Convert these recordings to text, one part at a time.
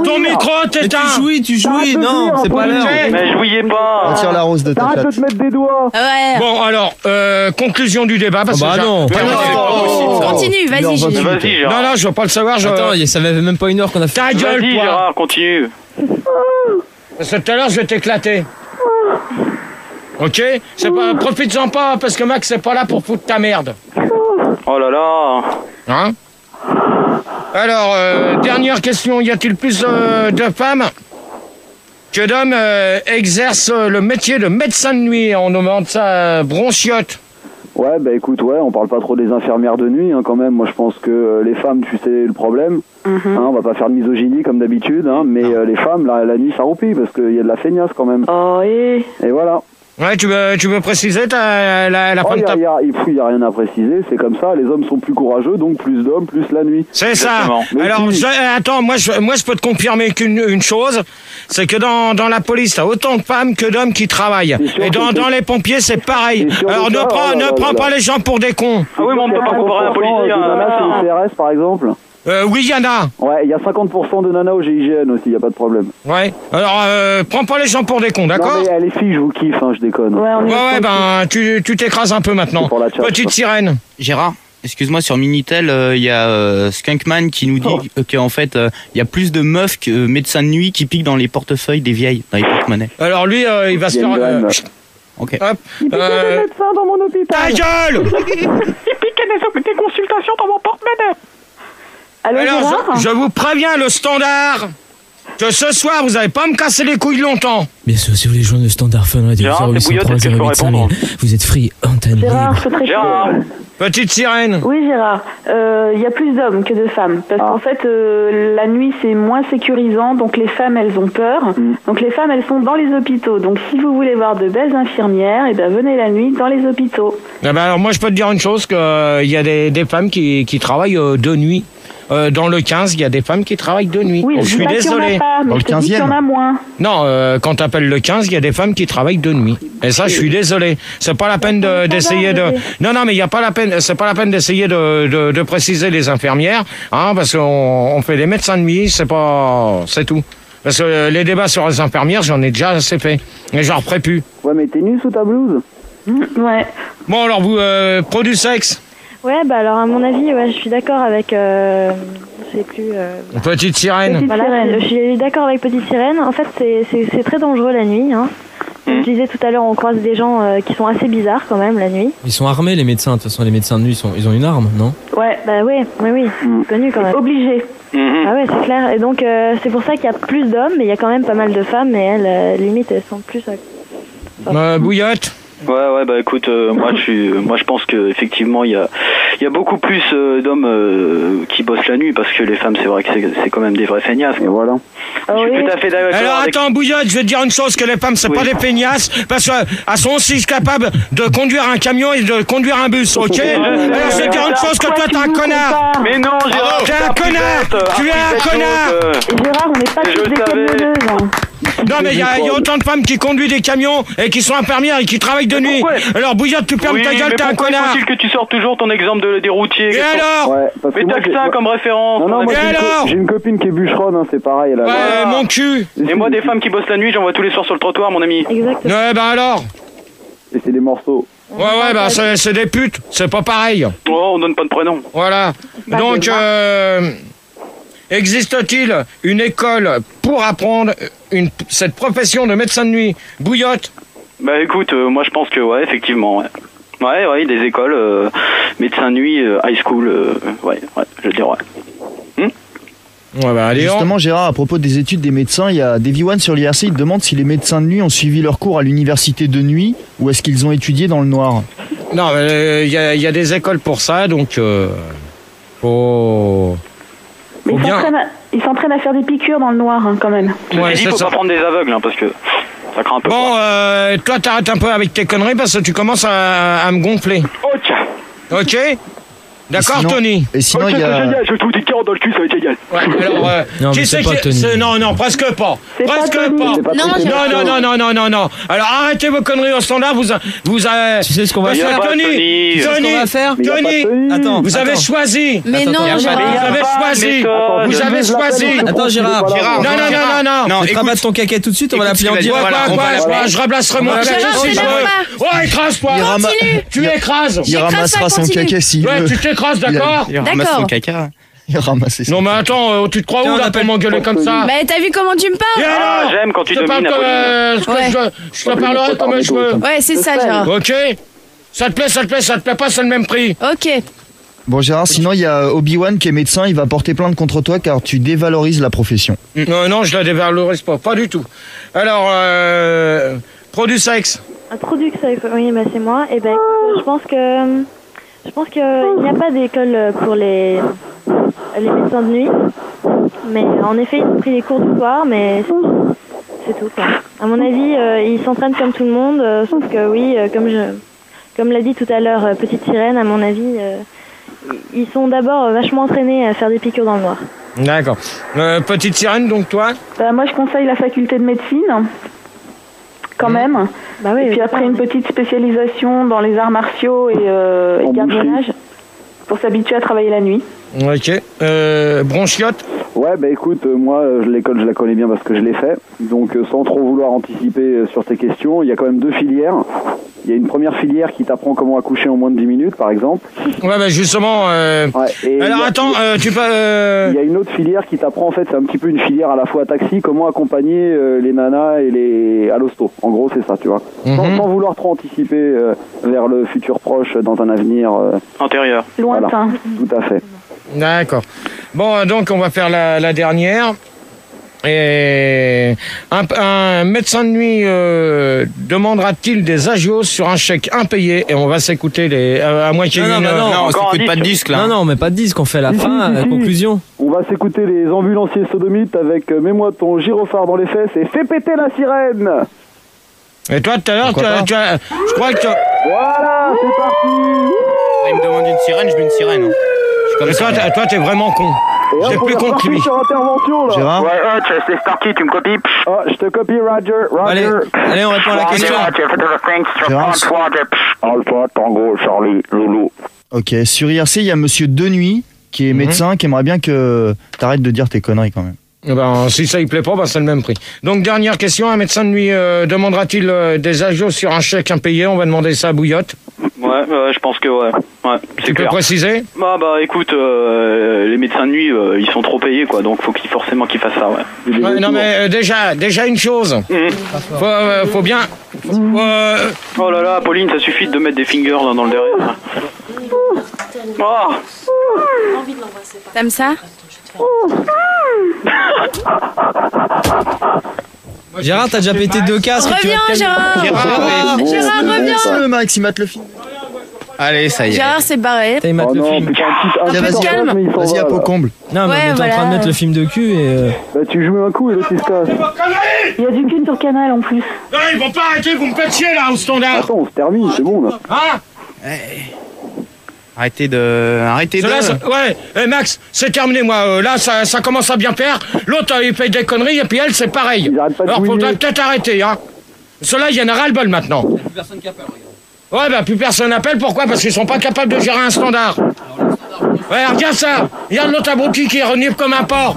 Ton micro, t'éteins. Tu jouis, non, c'est pas l'heure. Mais jouiez pas. On tire la rose de ta Arrête chatte. de te mettre des doigts. Ouais. Bon, alors, conclusion du débat. Parce bah que non. Continue, vas-y, Gilles. Vas-y, Gérard. Non, je veux pas le savoir. Attends, ça fait même pas 1 heure qu'on a fait. Ta gueule, Vas-y, toi. Gérard, continue. Parce que tout à l'heure, je vais t'éclater. Ok? Profites-en pas, parce que Max, c'est pas là pour foutre ta merde. Oh là là. Hein? Alors, dernière question. Y a-t-il plus de femmes que d'hommes exercent le métier de médecin de nuit? On demande ça bronchiote. Ouais, bah écoute, ouais, on parle pas trop des infirmières de nuit, hein, quand même. Moi, je pense que les femmes, tu sais le problème. Hein, on va pas faire de misogynie comme d'habitude, hein, mais les femmes, la nuit, ça roupille parce qu'il y a de la feignasse quand même. Oh, et voilà. Ouais, tu veux préciser la Oh, fin de ta... y a rien à préciser, c'est comme ça. Les hommes sont plus courageux, donc plus d'hommes, plus la nuit. C'est ça. Mais Alors, si. attends, moi, je peux te confirmer qu'une chose, c'est que dans la police, t'as autant de femmes que d'hommes qui travaillent. Et dans les pompiers, c'est pareil. Alors, ne prends pas les gens pour des cons. Ah oui, mais on ne peut pas comparer un policier de nanas chez à... le CRS, par exemple. Oui, y en a. Ouais, il y a 50% de nanas au GIGN aussi, y a pas de problème. Ouais. Alors, prends pas les gens pour des cons, d'accord? Non, mais les filles, je vous kiffe, hein, je déconne. Ouais, ben, tu t'écrases un peu maintenant. Petite sirène. Gérard, excuse-moi, sur Minitel, il y a Skunkman qui nous dit qu'en fait, il y a plus de meufs que médecins de nuit qui piquent dans les portefeuilles des vieilles, dans les porte-monnaies. Alors lui, il va se faire... Ok. Hop. Il piquait des médecins dans mon hôpital. Ta gueule. Il piquait des consultations dans mon porte-monnaie. Alors, je vous préviens, le standard, que ce soir, vous n'allez pas me casser les couilles longtemps. Bien sûr, si vous voulez joindre le standard Fun Radio Gérard, c'est Bouillotte, 0803 est-ce que je peux 08 5000, répondre vous êtes free, antenne Gérard, libre. je peux te Gérard. répondre. Petite sirène. Oui, Gérard. Il y a plus d'hommes que de femmes. Parce qu'en fait, la nuit, c'est moins sécurisant. Donc, les femmes, elles ont peur. Donc, les femmes, elles sont dans les hôpitaux. Donc, si vous voulez voir de belles infirmières, eh ben, venez la nuit dans les hôpitaux. Eh ben, alors, moi, je peux te dire une chose, qu'il y a des femmes qui travaillent de nuit. Dans le 15, il y a des femmes qui travaillent de nuit. Oui, je suis désolé. Mais je te dis qu'il y en a moins. Non, quand tu appelles le 15, il y a des femmes qui travaillent de nuit. Et ça, je suis désolé. C'est pas la peine d'essayer de... Non, mais il y a pas la peine. C'est pas la peine d'essayer de préciser les infirmières, hein, parce qu'on fait des médecins de nuit. C'est tout. Parce que les débats sur les infirmières, j'en ai déjà assez fait. Et j'en referai plus. Ouais, mais t'es nu sous ta blouse. Ouais. Bon, alors vous, pro du sexe. Ouais, bah alors à mon avis, ouais, je suis d'accord avec... je sais plus... Petite sirène. Voilà, je suis d'accord avec Petite Sirène. En fait, c'est très dangereux la nuit. Hein. Comme je disais tout à l'heure, on croise des gens qui sont assez bizarres quand même la nuit. Ils sont armés, les médecins. De toute façon, les médecins de nuit, ils ont une arme, non? Ouais, bah oui, connu quand même. Obligé. Ah ouais, c'est clair. Et donc, c'est pour ça qu'il y a plus d'hommes, mais il y a quand même pas mal de femmes, et elles, limite, elles sont plus... Bouillotte. Ouais, bah écoute, moi je pense que effectivement il y a beaucoup plus d'hommes qui bossent la nuit, parce que les femmes, c'est vrai que c'est quand même des vraies feignasses. Et voilà. Je suis tout à fait d'accord. Alors attends, Bouillotte, je vais te dire une chose, que les femmes, c'est pas des feignasses, parce qu'elles sont aussi capables de conduire un camion et de conduire un bus, ok? Alors je vais te dire une chose, que toi t'es un connard. Mais non, Gérard, t'es un connard. Tu es un connard. Et Gérard, on n'est pas tous des camionneuses. Hein. Non, mais il y a autant de femmes qui conduisent des camions et qui sont infirmières et qui travaillent de nuit. Alors Bouillotte, tu fermes ta gueule, t'es un connard. Faut-il que tu sortes toujours ton exemple des routiers? Et alors? Ouais, parce mais que moi, t'as que ça comme référence. Non, moi, Et alors? j'ai une copine qui est bûcheronne, hein, c'est pareil. Elle a... Ouais, mon cul. Et moi, des femmes qui bossent la nuit, j'en vois tous les soirs sur le trottoir, mon ami. Exactement. Ouais, bah alors? Et c'est des morceaux. Ouais, bah c'est des putes, c'est pas pareil. Oh, on donne pas de prénom. Voilà. Donc, existe-t-il une école pour apprendre cette profession de médecin de nuit? Bouillotte? Bah écoute, moi je pense que ouais, effectivement, ouais. Ouais, des écoles, médecin de nuit, high school, ouais, je dirais ouais. Ouais, bah allez. Justement, Gérard, à propos des études des médecins, il y a Davy One sur l'IRC, il demande si les médecins de nuit ont suivi leurs cours à l'université de nuit ou est-ce qu'ils ont étudié dans le noir. Non, il y a des écoles pour ça, donc faut bien. Ils s'entraînent à faire des piqûres dans le noir, hein, quand même. Ouais, faut pas prendre des aveugles, hein, parce que ça craint un peu. Bon, toi, t'arrêtes un peu avec tes conneries parce que tu commences à me gonfler. Ok. Ok? D'accord, sinon- Tony? Et sinon, il y a... Je vais tout dire rentre dans le cul, ça va être génial. Ouais, alors, Non, qui mais c'est c'est pas qui... Tony. Non, presque pas. C'est pas Presque Tony. pas. C'est pas Non, Tony. Non. Alors arrêtez vos conneries au standard, vous avez... Tu sais ce qu'on va Parce que faire Tony, Tony. Tu sais ce qu'on va faire Mais y a pas de Tony. Attends, vous avez choisi. Mais Attends, non, attends, Gérard. Vous avez choisi. Attends, Vous je avez laisse l'appel, choisi. on se Attends, comprend, Gérard, il est pas là. Non. Non, Tu te écoute, rabattes ton caquet tout de suite, on va écoute, l'appeler en tu vas direct. dire, Quoi, voilà, on va je rablasserai mon Gérard, caquet si je c'est veux. Ouais, écrase-toi. Continue. Tu écrases. Il ramassera son continue. caca s'il Ouais, veut. tu t'écrases, d'accord? il ramasse D'accord. son caca. Il ramasse son Non, mais attends, tu te crois Tiens, où on là appelle- pour m'engueuler comme ça? Mais t'as vu comment tu me Et parles? alors J'aime quand tu Je te parle domines, comme, Apolline. je te parlerai comme je veux. Ouais, c'est ça, Gérard. Ok? Ça te plaît pas, c'est le même prix. Ok. Bon Gérard, sinon il y a Obi-Wan qui est médecin, il va porter plainte contre toi car tu dévalorises la profession. Non, je la dévalorise pas du tout. Alors, produit sexe. Un produit, oui, bah c'est moi. Et ben, écoute, je pense que il n'y a pas d'école pour les médecins de nuit. Mais en effet, ils ont pris des cours du soir, mais c'est tout, quoi. À mon avis, ils s'entraînent comme tout le monde, sauf que oui, comme l'a dit tout à l'heure Petite Sirène, à mon avis, ils sont d'abord vachement entraînés à faire des piqûres dans le noir. D'accord. Petite Sirène, donc toi? Bah, moi, je conseille la faculté de médecine, quand même. Bah oui, Et puis après, une petite spécialisation dans les arts martiaux et En gardiennage pour s'habituer à travailler la nuit. Ok. Bronchiote? Ouais, bah écoute, moi, l'école, je la connais bien parce que je l'ai fait. Donc, sans trop vouloir anticiper sur tes questions, il y a quand même deux filières. Il y a une première filière qui t'apprend comment accoucher en moins de 10 minutes, par exemple. Ouais, bah justement... Ouais, et Alors il y a- attends, tu peux... Il y a une autre filière qui t'apprend, en fait, c'est un petit peu une filière à la fois taxi, comment accompagner les nanas et les à l'hosto. En gros, c'est ça, tu vois. Sans vouloir trop anticiper vers le futur proche dans un avenir. Antérieur. Lointain. Tout à fait. D'accord. Bon, donc on va faire la dernière. Et un médecin de nuit demandera-t-il des agios sur un chèque impayé? Et on va s'écouter à moins qu'il y ait Non, une... non, Non, on Encore un s'écoute pas de disque. disque là. Non, on met pas de disque, on fait la Si, fin, si, la si. conclusion. On va s'écouter les ambulanciers sodomites avec Mets-moi ton gyrophare dans les fesses et fais péter la sirène. Et toi, tout à l'heure, je crois que... Voilà, c'est parti. Il me demande une sirène, je mets une sirène. hein. Je suis comme Mais ça. toi, t'es vraiment con. Et T'es hop, plus on est con que reparti lui. sur intervention là. Gérard, Ouais, c'est Starkey, tu me copies. Ah, je te copie Roger. Allez, Roger. allez, on répond à la question. Gérard. Alpha, Tango, Charlie, Loulou. ok. Sur IRC, il y a monsieur Denuy qui est médecin, qui aimerait bien que t'arrêtes de dire tes conneries quand même. Eh ben, si ça ne plaît pas, ben, c'est le même prix. Donc, dernière question, un médecin de nuit demandera-t-il des agios sur un chèque impayé? On va demander ça à Bouillotte. Ouais, je pense que ouais. Ouais, c'est Tu peux clair. préciser? Bah écoute, les médecins de nuit, ils sont trop payés quoi, donc faut forcément qu'ils fassent ça, ouais. Ouais, non, mais déjà une chose. Faut bien... Oh là là, Pauline, ça suffit de mettre des fingers dans le derrière. Oh. T'aimes ça? Gérard, t'as déjà pété 2 casques. tu vas te Reviens, calmer. Gérard! Gérard, reviens! Le Max, il mate le film. Allez, ça y est. Gérard s'est barré. T'as, il mate Oh le non, film. putain, un peu de petit calme. mais il s'en Vas-y, va, à peau là. comble. Non, mais Ouais, on est en voilà. train de mettre le film de cul et... Bah tu joues un coup et l'autre il se casse. Il y a du cul sur Canal en plus. Non, ils vont pas arrêter, vous me faites chier là, au standard. Attends, on se termine, c'est bon là. Hein? Arrêtez de... Cela, ouais, Max, c'est terminé, moi. Là, ça commence à bien faire. L'autre, il fait des conneries, et puis elle, c'est pareil. Ils arrêtent pas de Alors, jouer. faudrait peut-être arrêter, hein. Cela, il y en a ras-le-bol maintenant. Plus personne qui appelle, regarde. Ouais, bah, plus personne n'appelle. Pourquoi? Parce qu'ils sont pas capables de gérer un standard. Ouais, regarde ça. Regarde l'autre abruti qui est renifle comme un porc.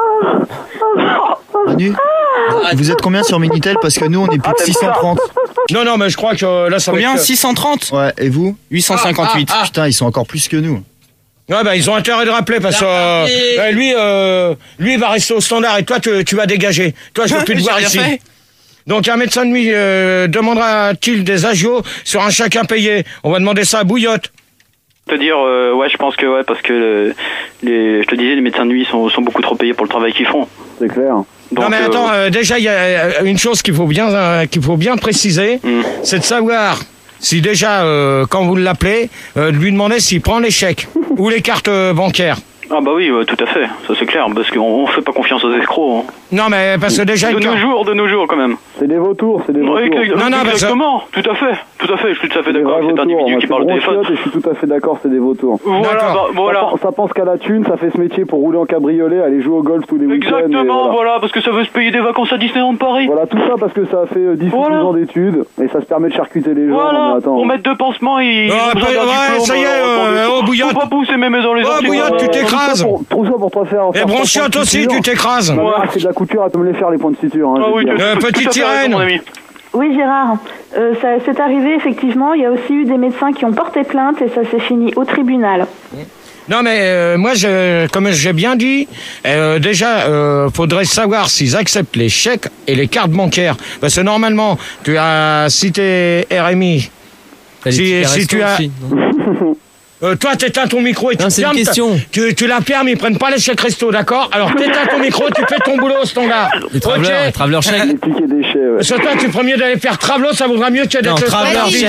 Manu, vous êtes combien sur Minitel? Parce que nous, on est plus de 630. Non, mais je crois que là, ça va Combien être... 630 Ouais, et vous? 858. Putain, ils sont encore plus que nous. Ouais, bah, ils ont intérêt de rappeler parce que lui, il va rester au standard et toi, tu vas dégager. Toi, je veux plus te J'ai voir rien ici. fait. Donc, un médecin de nuit demandera-t-il des agios sur un chèque impayé? On va demander ça à Bouillotte. Te dire, ouais, je pense que ouais, parce que je te disais, les médecins de nuit sont beaucoup trop payés pour le travail qu'ils font. C'est clair. Donc, non mais attends, déjà il y a une chose qu'il faut bien préciser, c'est de savoir si déjà quand vous l'appelez, de lui demander s'il prend les chèques ou les cartes bancaires. Ah bah oui, tout à fait, ça c'est clair, parce qu'on fait pas confiance aux escrocs. Hein. Non, mais parce que déjà... De nos jours quand même. C'est des vautours, c'est des vautours. Exactement, tout à fait, je suis tout à fait d'accord avec cet individu qui parle au téléphone. Je suis tout à fait d'accord, c'est des vautours. Voilà. Ça pense qu'à la thune, ça fait ce métier pour rouler en cabriolet, aller jouer au golf tous les week-ends. Exactement, voilà, parce que ça veut se payer des vacances à Disneyland Paris. Voilà, tout ça parce que ça a fait 10 ou 12 ans d'études, et ça se permet de charcuter les gens. Voilà, pour mettre 2 pansements, ils ont besoin d'un diplôme. Ça y est, Bouillotte. Faut pas pousser mes dans les orties. Bouillotte, tu t'écrases. Tout ça pour te faire... Et Bronchiotte aussi, tu t'écrases. C'est de la couture à te me les faire, les points de suture. Petite sirène. Oui, Gérard, c'est arrivé effectivement. Il y a aussi eu des médecins qui ont porté plainte et ça s'est fini au tribunal. Non mais moi, comme j'ai bien dit, déjà, faudrait savoir s'ils acceptent les chèques et les cartes bancaires. Parce que normalement, tu as cité RMI. Si tu as... Aussi, toi, t'éteins ton micro et tu fermes. Tu la fermes, ils prennent pas les chèques resto, d'accord? Alors t'éteins ton micro, tu fais ton boulot, standard. Les travelers chèques. Les tickets déchets, ouais. Sur toi, tu es premier d'aller faire Travelo, ça vaudra mieux que d'être travelers.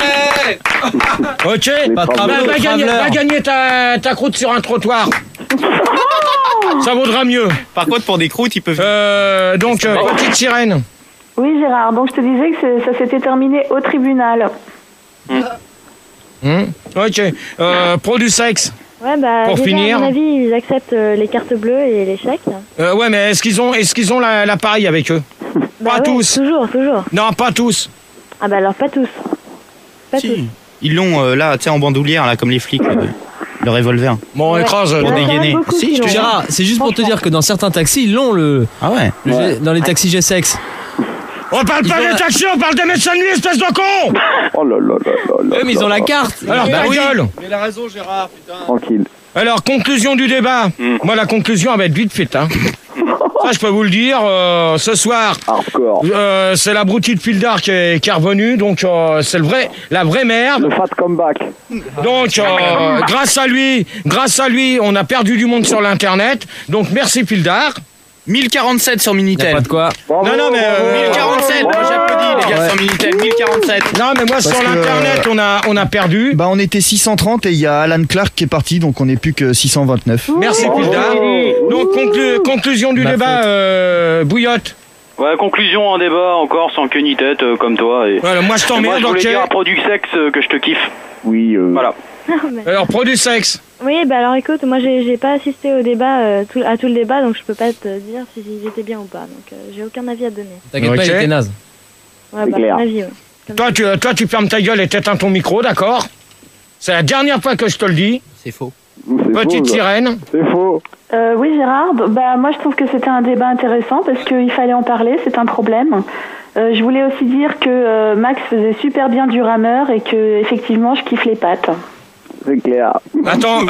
Ok. Pas Va gagner ta croûte sur un trottoir. Ça vaudra mieux. Par contre, pour des croûtes, ils peuvent... donc, petite sirène. Oui, Gérard, donc je te disais que ça s'était terminé au tribunal. Ok. Pro du sexe. Ouais, bah, pour déjà, finir. À mon avis, ils acceptent les cartes bleues et les chèques. Ouais, mais est-ce qu'ils ont l'appareil avec eux? Bah pas ouais, tous. Toujours. Non, pas tous. Ah bah alors pas tous. Pas tous. Ils l'ont là, tu sais, en bandoulière, là, comme les flics. Le revolver. Bon, écrase. Pour dégainer. Si, je te Gérard, c'est juste pour te dire que dans certains taxis, ils l'ont Ah ouais. Dans les taxis G-Sex. On parle pas des taxis, on parle des médecins de nuit, espèce de con! Oh là là là là. Mais ils ont la carte. Alors, ta gueule! Mais il a raison, Gérard, putain. Tranquille. Alors, conclusion du débat. Moi, la conclusion, elle va être vite faite, hein. Ça, je peux vous le dire, ce soir, c'est l'abruti de Pildar qui est revenu, donc c'est la vraie merde. Le fat comeback. Donc, grâce à lui, on a perdu du monde sur l'internet. Donc, merci Pildar. 1047 sur Minitel. Pas de quoi. Bravo, non, mais 1047, moi j'applaudis les gars sur Minitel, 1047. Non, mais moi sur l'internet, on a perdu. Bah, on était 630 et il y a Alan Clark qui est parti, donc on n'est plus que 629. Merci Pildar. Donc, conclusion du débat, Bouillotte. Ouais, conclusion, un débat encore sans queue ni tête, comme toi. Et... Voilà, moi je t'emmerde. Moi, je voulais dire à Produit Sexe que je te kiffe. Oui, Voilà. Alors, Produit Sexe. Oui, bah alors écoute, moi j'ai pas assisté au débat, à tout le débat, donc je peux pas te dire si j'étais bien ou pas. Donc j'ai aucun avis à donner. T'inquiète pas, il était naze. Ouais, bah, clair. mon avis, ouais. Toi, tu fermes ta gueule et t'éteins ton micro, d'accord? C'est la dernière fois que je te le dis. C'est faux. Petite sirène. C'est faux. Oui, Gérard, bah, moi je trouve que c'était un débat intéressant parce qu'il fallait en parler, c'est un problème. Je voulais aussi dire que Max faisait super bien du rameur et que effectivement je kiffe les pattes. C'est clair. Attends,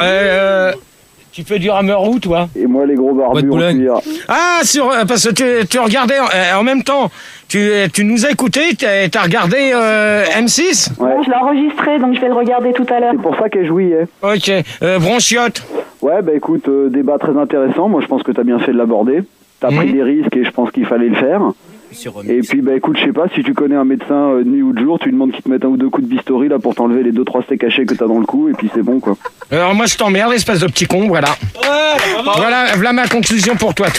tu fais du rameur où, toi? Et moi, les gros barbus en cuir. Ah, parce que tu regardais en même temps. Tu nous as écoutés, t'as regardé M6? Ouais. Je l'ai enregistré, donc je vais le regarder tout à l'heure. C'est pour ça qu'elle jouait. Ok. Bronchiotte. Ouais, bah écoute, débat très intéressant. Moi, je pense que t'as bien fait de l'aborder. T'as pris des risques et je pense qu'il fallait le faire. Et puis, bah écoute, je sais pas, si tu connais un médecin de nuit ou de jour, tu lui demandes qu'il te mette un ou deux coups de bistouri là pour t'enlever les 2-3 steaks hachés que t'as dans le cou et puis c'est bon quoi. Alors moi je t'emmerde, espèce de petit con, voilà. Voilà ma conclusion pour toi.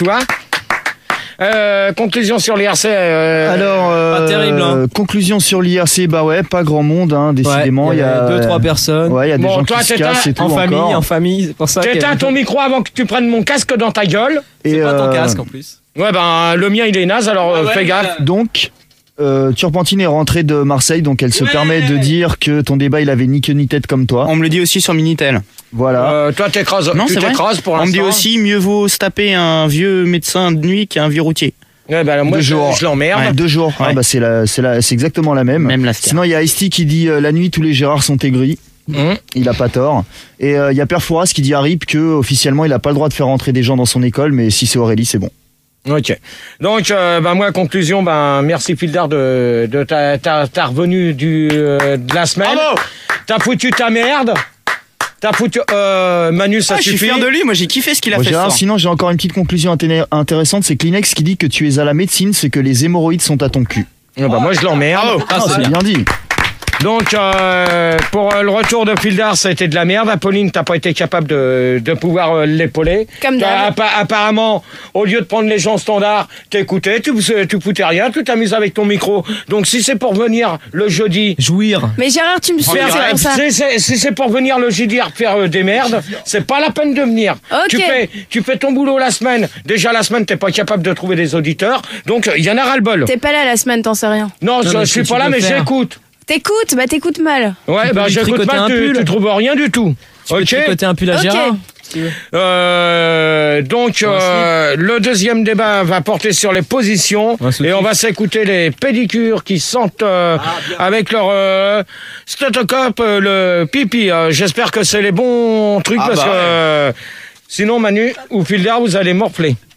Conclusion sur l'IRC. Alors, pas terrible, hein. Conclusion sur l'IRC, bah ouais, pas grand monde, hein, décidément. Il y a 2-3 personnes. Ouais, il y a des gens qui se cassent et tout en famille, c'est pour ça. T'éteins ton micro avant que tu prennes mon casque dans ta gueule. C'est pas ton casque en plus. Ouais, ben le mien il est naze, alors fais gaffe. Donc, Turpentine est rentrée de Marseille, donc elle se permet de dire que ton débat il avait ni queue ni tête comme toi. On me le dit aussi sur Minitel. Voilà. Toi t'écrases. Non, tu t'écrases pour l'instant. On me dit aussi mieux vaut se taper un vieux médecin de nuit qu'un vieux routier. Ouais, bah, moi, je l'emmerde. Ouais, 2 jours. Ouais. Ah, bah, c'est exactement la même. Sinon, il y a Ice-T qui dit la nuit, tous les Gérards sont aigris. Il a pas tort. Et il y a Père Fouras qui dit à Rip que officiellement il a pas le droit de faire rentrer des gens dans son école, mais si c'est Aurélie, c'est bon. Ok. Donc, moi, conclusion, merci Pildar de ta revenue de la semaine. Bravo. T'as foutu ta merde. T'as foutu Manu, ça suffit. Je suis fier de lui, moi j'ai kiffé ce qu'il a fait. Gérard, sinon j'ai encore une petite conclusion intéressante, c'est Kleenex qui dit que tu es à la médecine, c'est que les hémorroïdes sont à ton cul. Moi je l'emmerde. C'est bien dit. Donc, pour le retour de Fildar, ça a été de la merde. Apolline, t'as pas été capable de pouvoir l'épauler. Comme d'hab. Apparemment, au lieu de prendre les gens standards, t'écoutais, tu foutais rien, tu t'amuses avec ton micro. Donc, si c'est pour venir le jeudi... Jouir. Mais Gérard, tu me suis, c'est pour ça. Si c'est pour venir le jeudi faire des merdes, c'est pas la peine de venir. Ok. Tu fais ton boulot la semaine. Déjà, la semaine, t'es pas capable de trouver des auditeurs. Donc, il y en a ras-le-bol. T'es pas là la semaine, t'en sais rien. Non, je suis pas là, mais j'écoute. T'écoutes, bah t'écoutes mal. Ouais, Tu peux lui j'écoute tricoter mal, un pull. tu trouves rien du tout. Tu peux tricoter un pull à Gérard. Donc, le deuxième débat va porter sur les positions et on va s'écouter les pédicures qui sentent avec leur stéthoscope le pipi. J'espère que c'est les bons trucs parce que sinon Manu ou Fildar vous allez morfler.